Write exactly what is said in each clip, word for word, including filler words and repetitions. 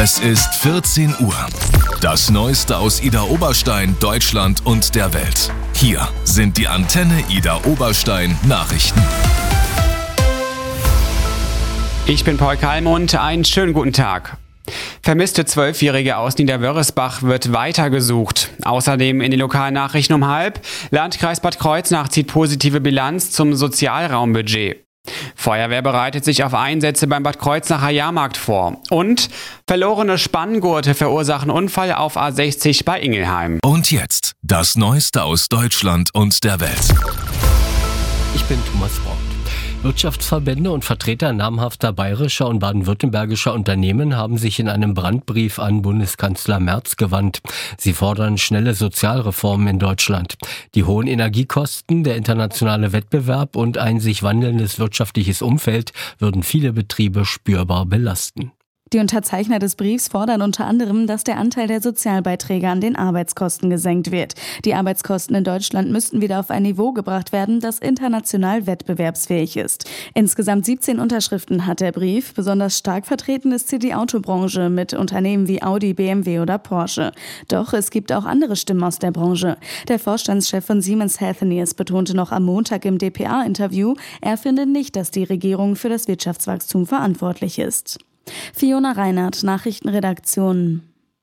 Es ist vierzehn Uhr. Das Neueste aus Idar Oberstein, Deutschland und der Welt. Hier sind die Antenne Idar Oberstein Nachrichten. Ich bin Paul Kalmund, einen schönen guten Tag. Vermisste Zwölfjährige aus Niederwörresbach wird weiter gesucht. Außerdem in den Lokalnachrichten um halb. Landkreis Bad Kreuznach zieht positive Bilanz zum Sozialraumbudget. Feuerwehr bereitet sich auf Einsätze beim Bad Kreuznacher Jahrmarkt vor. Und verlorene Spanngurte verursachen Unfall auf A sechzig bei Ingelheim. Und jetzt das Neueste aus Deutschland und der Welt. Ich bin Thomas Braun. Wirtschaftsverbände und Vertreter namhafter bayerischer und baden-württembergischer Unternehmen haben sich in einem Brandbrief an Bundeskanzler Merz gewandt. Sie fordern schnelle Sozialreformen in Deutschland. Die hohen Energiekosten, der internationale Wettbewerb und ein sich wandelndes wirtschaftliches Umfeld würden viele Betriebe spürbar belasten. Die Unterzeichner des Briefs fordern unter anderem, dass der Anteil der Sozialbeiträge an den Arbeitskosten gesenkt wird. Die Arbeitskosten in Deutschland müssten wieder auf ein Niveau gebracht werden, das international wettbewerbsfähig ist. Insgesamt siebzehn Unterschriften hat der Brief. Besonders stark vertreten ist hier die Autobranche mit Unternehmen wie Audi, B M W oder Porsche. Doch es gibt auch andere Stimmen aus der Branche. Der Vorstandschef von Siemens Healthineers betonte noch am Montag im D P A-Interview, er finde nicht, dass die Regierung für das Wirtschaftswachstum verantwortlich ist. Fiona Reinhardt, Nachrichtenredaktion.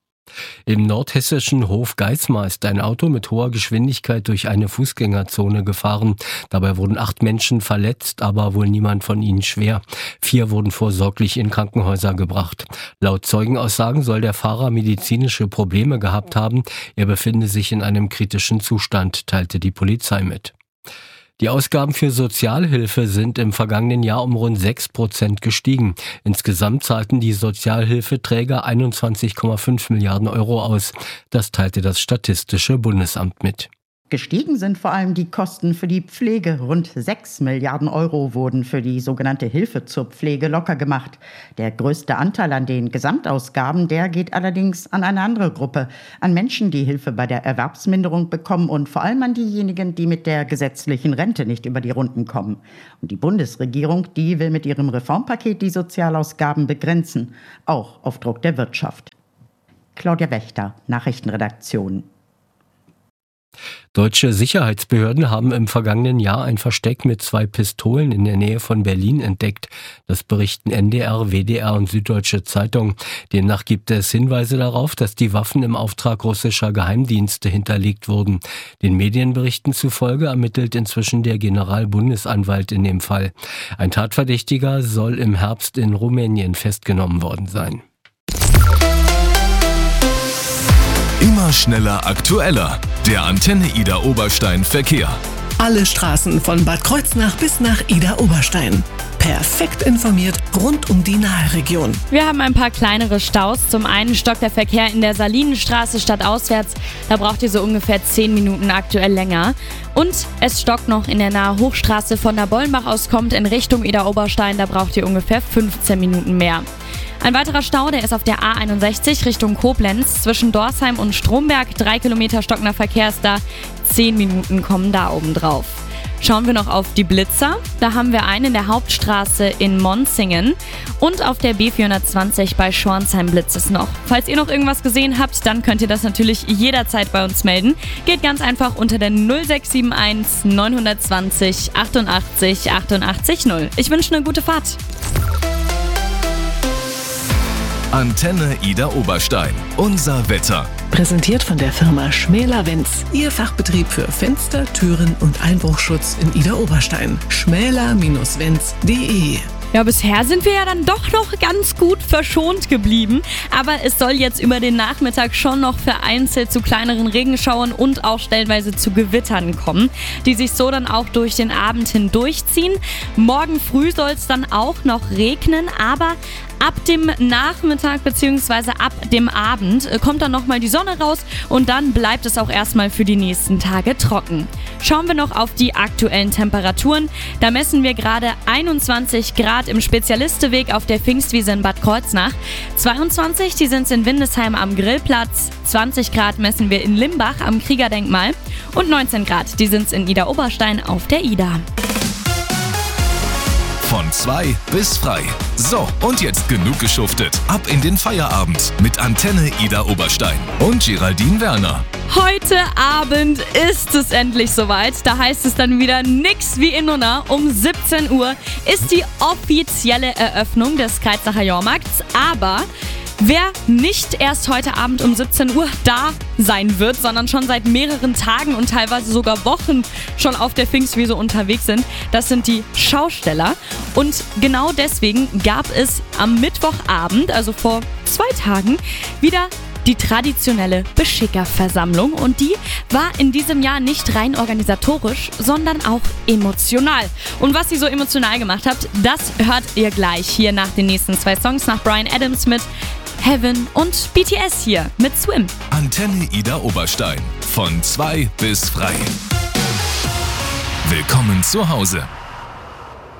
Im nordhessischen Hof Geismar ist ein Auto mit hoher Geschwindigkeit durch eine Fußgängerzone gefahren. Dabei wurden acht Menschen verletzt, aber wohl niemand von ihnen schwer. Vier wurden vorsorglich in Krankenhäuser gebracht. Laut Zeugenaussagen soll der Fahrer medizinische Probleme gehabt haben. Er befinde sich in einem kritischen Zustand, teilte die Polizei mit. Die Ausgaben für Sozialhilfe sind im vergangenen Jahr um rund sechs Prozent gestiegen. Insgesamt zahlten die Sozialhilfeträger einundzwanzig Komma fünf Milliarden Euro aus. Das teilte das Statistische Bundesamt mit. Gestiegen sind vor allem die Kosten für die Pflege. Rund sechs Milliarden Euro wurden für die sogenannte Hilfe zur Pflege locker gemacht. Der größte Anteil an den Gesamtausgaben, der geht allerdings an eine andere Gruppe. An Menschen, die Hilfe bei der Erwerbsminderung bekommen und vor allem an diejenigen, die mit der gesetzlichen Rente nicht über die Runden kommen. Und die Bundesregierung, die will mit ihrem Reformpaket die Sozialausgaben begrenzen, auch auf Druck der Wirtschaft. Claudia Wächter, Nachrichtenredaktion. Deutsche Sicherheitsbehörden haben im vergangenen Jahr ein Versteck mit zwei Pistolen in der Nähe von Berlin entdeckt. Das berichten N D R, W D R und Süddeutsche Zeitung. Demnach gibt es Hinweise darauf, dass die Waffen im Auftrag russischer Geheimdienste hinterlegt wurden. Den Medienberichten zufolge ermittelt inzwischen der Generalbundesanwalt in dem Fall. Ein Tatverdächtiger soll im Herbst in Rumänien festgenommen worden sein. Immer schneller, aktueller. Der Antenne Idar Oberstein Verkehr. Alle Straßen von Bad Kreuznach bis nach Idar Oberstein. Perfekt informiert rund um die Naheregion. Wir haben ein paar kleinere Staus. Zum einen stockt der Verkehr in der Salinenstraße stadtauswärts. Da braucht ihr so ungefähr zehn Minuten aktuell länger. Und es stockt noch in der Nahe Hochstraße von der Bollenbach aus kommt in Richtung Idar Oberstein. Da braucht ihr ungefähr fünfzehn Minuten mehr. Ein weiterer Stau, der ist auf der A einundsechzig Richtung Koblenz. Zwischen Dorsheim und Stromberg. Drei Kilometer stockender Verkehr ist da. Zehn Minuten kommen da oben drauf. Schauen wir noch auf die Blitzer. Da haben wir einen in der Hauptstraße in Monzingen und auf der B vierhundertzwanzig bei Schornsheim blitzt es noch. Falls ihr noch irgendwas gesehen habt, dann könnt ihr das natürlich jederzeit bei uns melden. Geht ganz einfach unter der null sechs sieben eins neun zwei null achtundachtzig achtundachtzig null. Ich wünsche eine gute Fahrt. Antenne Idar Oberstein. Unser Wetter. Präsentiert von der Firma Schmäler-Wenz. Ihr Fachbetrieb für Fenster, Türen und Einbruchschutz in Idar Oberstein. schmäler Bindestrich wenz punkt de. Ja, bisher sind wir ja dann doch noch ganz gut verschont geblieben. Aber es soll jetzt über den Nachmittag schon noch vereinzelt zu kleineren Regenschauern und auch stellenweise zu Gewittern kommen, die sich so dann auch durch den Abend hindurchziehen. Morgen früh soll es dann auch noch regnen, aber ab dem Nachmittag bzw. ab dem Abend kommt dann nochmal die Sonne raus und dann bleibt es auch erstmal für die nächsten Tage trocken. Schauen wir noch auf die aktuellen Temperaturen. Da messen wir gerade einundzwanzig Grad im Spezialisteweg auf der Pfingstwiese in Bad Kreuznach. zweiundzwanzig, die sind in Windesheim am Grillplatz. zwanzig Grad messen wir in Limbach am Kriegerdenkmal. Und neunzehn Grad, die sind in Idar Oberstein auf der Idar. Von zwei bis frei. So, und jetzt genug geschuftet. Ab in den Feierabend mit Antenne Ida Oberstein und Geraldine Werner. Heute Abend ist es endlich soweit. Da heißt es dann wieder nix wie in Unna. Um siebzehn Uhr ist die offizielle Eröffnung des Kreizacher Jahrmarkts. Aber wer nicht erst heute Abend um siebzehn Uhr da sein wird, sondern schon seit mehreren Tagen und teilweise sogar Wochen schon auf der Pfingstwiese unterwegs sind, das sind die Schausteller. Und genau deswegen gab es am Mittwochabend, also vor zwei Tagen, wieder die traditionelle Beschickerversammlung, und die war in diesem Jahr nicht rein organisatorisch, sondern auch emotional. Und was sie so emotional gemacht hat, das hört ihr gleich hier nach den nächsten zwei Songs, nach Bryan Adams mit Heaven und B T S hier mit Swim. Antenne Ida Oberstein. Von zwei bis frei. Willkommen zu Hause.